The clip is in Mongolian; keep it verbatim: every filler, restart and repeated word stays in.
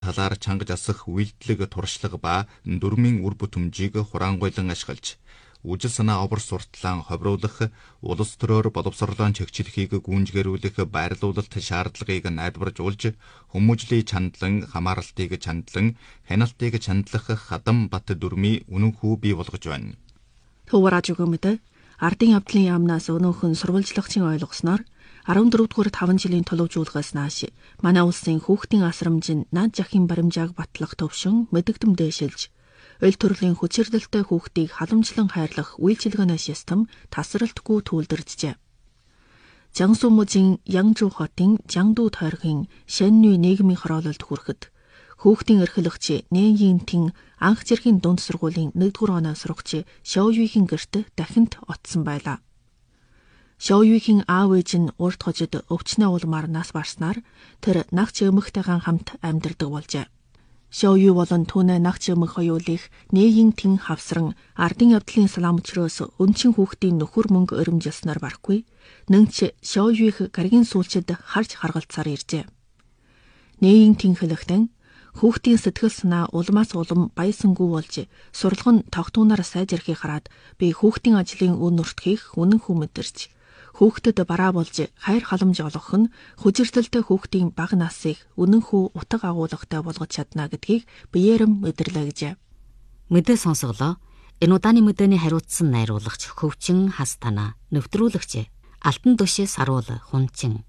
талаар чангаж асах үйлдэлэг туршлага ба дүрмийн үр бүтэмжийг хураангуйлан ашиглаж, үжил санаа овор сурталаан ховруулах, улс төрөөр боловсролоо чигчлэхийг гүйнжгэрүүлэх байрлуулалт шаардлагыг найдваржуулж, хүмүүжлийн чандлан, хамааралтыг чандлан, хяналтыг чандлах хадам бат дүрмийн үнэн хүү бий болгож байна. Төвөраж өгөөмөдө ардын явдлын яамнаас өнөөхөн сурвалжлагчийн ойлгосноор арван дөрөвдүгээр таван жилийн төлөвжүүлгээс нааш манай улсын хүүхдийн асрамж нь наад жахын баримжааг батлах төвшин мэдэгдэм дээшилж, ойл төрлийн хүчирдэлтэй хүүхдийг халамжлан хайрлах үйлчилгээний систем тасралтгүй түүлдэрчжээ. Жангсу мужийн Янжу хотын Жангду тойргийн Шэннүй нийгмийн хороололд хүрэхэд хүүхдийн эрхлэгч Нэн Йинтийн анх жирхийн дунд сургуулийн нэгдүгээр оноо сурагч Шоуюигийн гэрт дахинд оцсон байлаа. Шоуюигийн аав ээж нь урд хожид өвчнөө улмаар нас барснаар тэр нагч эмэгтэйгэн хамт амьдардаг болжээ. Шоуюи болон түүний нагч эмэг хоёулыг Нэн Йинтийн хавсран ардын явдлын салаамчроос өнчин хүүхдийн нөхөр мөнгө өрөмжилснээр барахгүй, нэнч Шоуюиг гаригийн сүүлчид харж харгалцаар иржээ. Нэн Йинтийн хэлэхдээ хүүхдийн сэтгэл санаа улмаас улам баясангүй болж, сурлагын тогтуунаар сайжрахыг хараад би хүүхдийн ажлын үн нуртхийг үнэн хүү мэдэрч, хүүхдэд бараа болж хайр халамж олгох нь хүчирдэлтэй хүүхдийн бага насыг үнэн хүү утга агуулгатай болгож чадна гэдгийг биеэрэм мэдэрлээ гэжээ. Мэдээ сонсголоо. Энэ удааны мэдээний хариуцсан найруулагч Хөвчин Хас танаа, нэвтрүүлэгч Алтан Төшөө Саруул Хунчин.